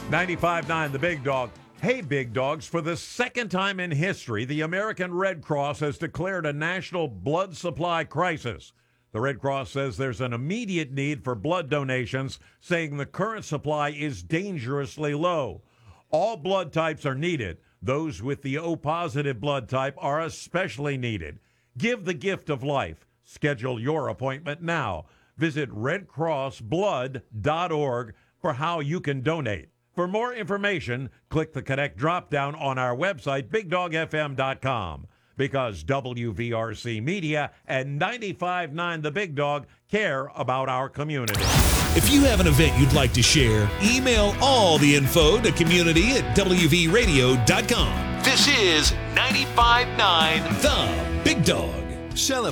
95.9 The Big Dog. Hey, Big Dogs, for the second time in history, the American Red Cross has declared a national blood supply crisis. The Red Cross says there's an immediate need for blood donations, saying the current supply is dangerously low. All blood types are needed. Those with the O-positive blood type are especially needed. Give the gift of life. Schedule your appointment now. Visit redcrossblood.org for how you can donate. For more information, click the Connect drop-down on our website, BigDogFM.com, because WVRC Media and 95.9 The Big Dog care about our community. If you have an event you'd like to share, email all the info to community@WVRadio.com. This is 95.9 The Big Dog.